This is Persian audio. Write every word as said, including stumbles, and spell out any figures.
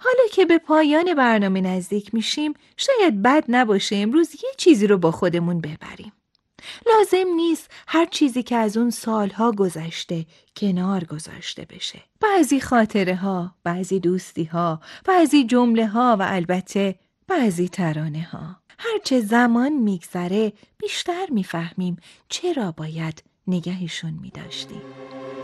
حالا که به پایان برنامه نزدیک میشیم، شاید بد نباشه امروز یه چیزی رو با خودمون ببریم. لازم نیست هر چیزی که از اون سالها گذشته کنار گذاشته بشه. بعضی خاطره ها، بعضی دوستی ها، بعضی جمله ها و البته بعضی ترانه ها. هرچه زمان میگذره بیشتر میفهمیم چرا باید نگهشون میداشتیم.